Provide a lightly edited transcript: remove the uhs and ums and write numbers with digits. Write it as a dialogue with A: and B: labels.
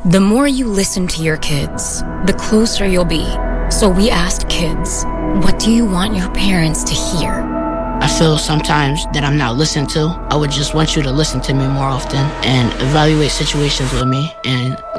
A: The more you listen to your kids, the closer you'll be. So we asked kids, what do you want your parents to hear?
B: I feel sometimes that I'm not listened to. I would just want you to listen to me more often and evaluate situations with me and